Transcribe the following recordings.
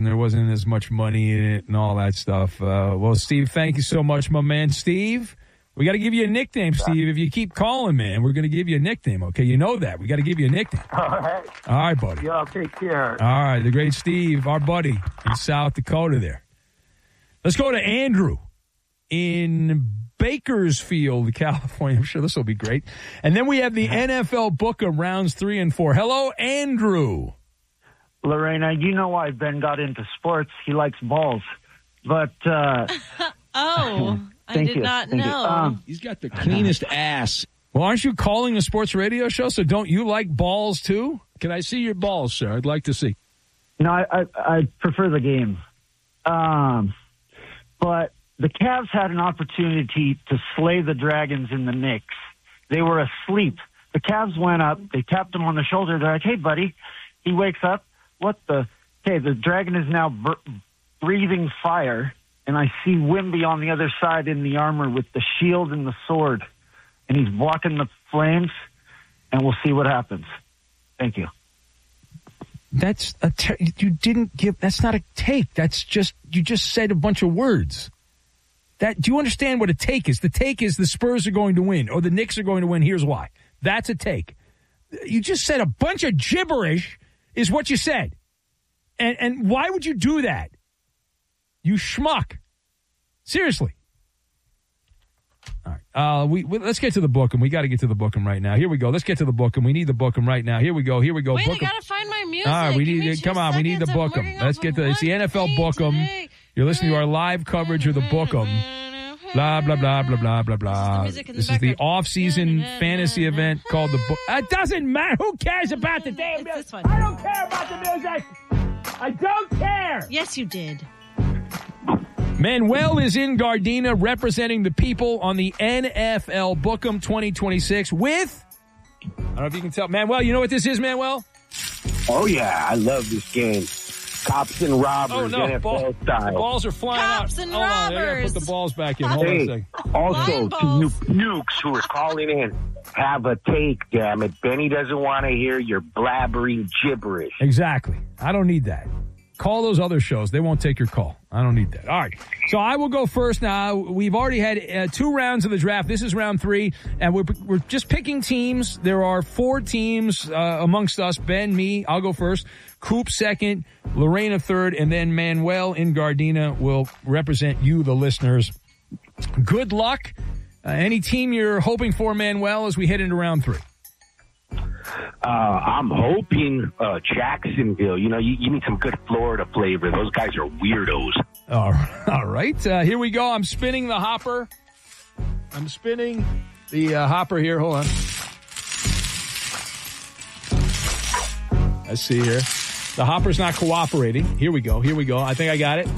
and there wasn't as much money in it and all that stuff. Well, Steve, thank you so much, my man. Steve, we got to give you a nickname, Steve. If you keep calling, man, we're going to give you a nickname, okay? You know that. We got to give you a nickname. All right. All right, buddy. Y'all take care. All right, the great Steve, our buddy in South Dakota there. Let's go to Andrew in Bakersfield, California. I'm sure this will be great. And then we have the NFL book of rounds 3 and 4. Hello, Andrew. Lorena, you know why Ben got into sports. He likes balls. But, I did not know. He's got the cleanest ass. Well, aren't you calling a sports radio show? So don't you like balls too? Can I see your balls, sir? I'd like to see. No, I prefer the game. But the Cavs had an opportunity to slay the Dragons in the Knicks. They were asleep. The Cavs went up. They tapped him on the shoulder. They're like, hey, buddy. He wakes up. Okay, the Dragon is now breathing fire. And I see Wimby on the other side in the armor with the shield and the sword. And he's blocking the flames. And we'll see what happens. Thank you. That's you didn't give. That's not a take. That's just you just said a bunch of words. Do you understand what a take is? The take is the Spurs are going to win or the Knicks are going to win. Here's why. That's a take. You just said a bunch of gibberish is what you said. And why would you do that? You schmuck. Seriously. All right. Let's get to the Bookham. We got to get to the Bookham right now. Here we go. Let's get to the Bookham. We need the Bookham right now. Here we go. Wait, Bookham. I got to find my music. All right, we need. Come on, we need the Bookham. Let's get it's the NFL Bookham. You're listening to our live coverage of the Bookham. Blah blah blah blah blah blah blah. This is the off-season fantasy event called the Book. It doesn't matter. Who cares about the damn music? I don't care about the music. I don't care. Yes, you did. Manuel is in Gardena representing the people on the NFL Bookham 2026 with, I don't know if you can tell. Manuel, you know what this is, Manuel? Oh, yeah. I love this game. Cops and robbers, NFL style. The balls are flying out. Cops and Hold on, I robbers. gotta put the balls back in. Hold on a second. Also, to you nukes who are calling in, have a take, damn it. Benny doesn't want to hear your blabbering gibberish. Exactly. I don't need that. Call those other shows. They won't take your call. I don't need that. All right. So I will go first now. We've already had 2 rounds of the draft. This is round 3, and we're just picking teams. There are 4 teams amongst us. Ben, me, I'll go first. Coop second, Lorena third, and then Manuel in Gardena will represent you, the listeners. Good luck. Any team you're hoping for, Manuel, as we head into round 3? I'm hoping Jacksonville. You know, you need some good Florida flavor. Those guys are weirdos. All right. Here we go. I'm spinning the hopper. I'm spinning the hopper here. Hold on. Let's see here. The hopper's not cooperating. Here we go. I think I got it.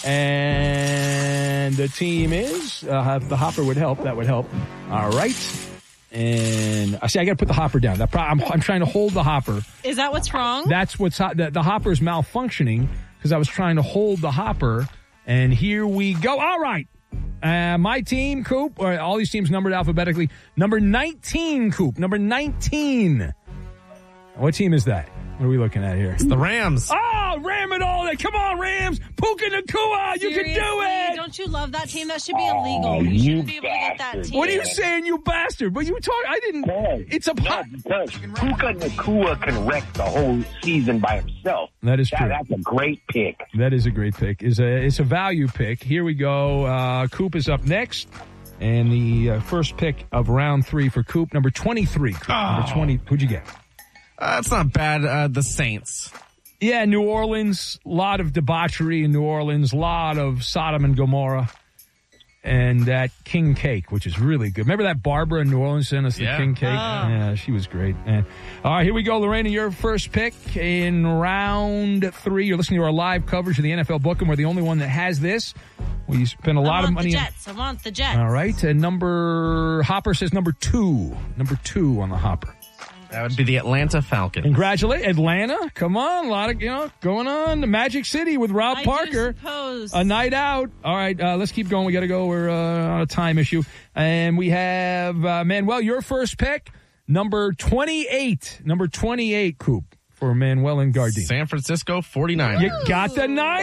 And the team is, the hopper would help. That would help. All right. And I got to put the hopper down. I'm trying to hold the hopper. Is that what's wrong? That's what's the hopper's malfunctioning because I was trying to hold the hopper. And here we go. All right. My team, Coop, or all these teams numbered alphabetically. Number 19, Coop. Number 19. What team is that? What are we looking at here? It's the Rams. Oh, ram it all. Come on, Rams. Puka Nacua. You can do it. Don't you love that team? That should be illegal. You shouldn't be able to get that team. What are you saying, you bastard? But you talk. I didn't. It's a pot. Because Puka Nacua can wreck the whole season by himself. That is true. That's a great pick. That is a great pick. It's a value pick. Here we go. Coop is up next. And the first pick of round 3 for Coop, number 23. Coop. Number 20. Who'd you get? It's not bad. The Saints. Yeah, New Orleans. A lot of debauchery in New Orleans. A lot of Sodom and Gomorrah. And that king cake, which is really good. Remember that Barbara in New Orleans sent us the king cake? Yeah, she was great. And, all right, here we go. Lorena, your first pick in round 3. You're listening to our live coverage of the NFL Bookham. We're the only one that has this. We spent a lot of money. I want the Jets. All right. And Hopper says number 2. Number 2 on the Hopper. That would be the Atlanta Falcons. Congratulate Atlanta. Come on. A lot of, going on. The Magic City with Rob Parker. A night out. All right. Let's keep going. We got to go. We're on a time issue. And we have, Manuel, your first pick, number 28. Number 28, Coop, for Manuel and Gardena. San Francisco 49ers. You got the 9.